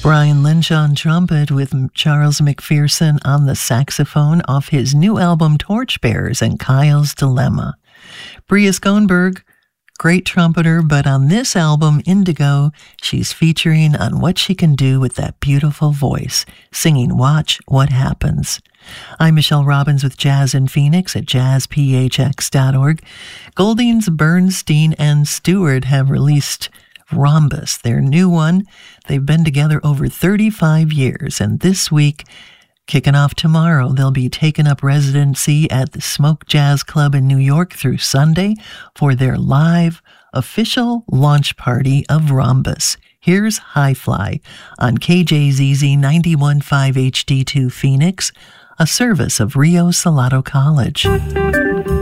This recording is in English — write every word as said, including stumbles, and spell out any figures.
Brian Lynch on trumpet with Charles McPherson on the saxophone off his new album Torchbearers and Kyle's Dilemma. Bria Schoenberg, great trumpeter, but on this album, Indigo, she's featuring on what she can do with that beautiful voice, singing Watch What Happens. I'm Michelle Robbins with Jazz in Phoenix at jazz p h x dot org. Goldings, Bernstein, and Stewart have released Rhombus, their new one. They've been together over thirty-five years, and this week, kicking off tomorrow, they'll be taking up residency at the Smoke Jazz Club in New York through Sunday for their live official launch party of Rhombus. Here's High Fly on K J Z Z ninety-one point five H D two Phoenix, a service of Rio Salado College.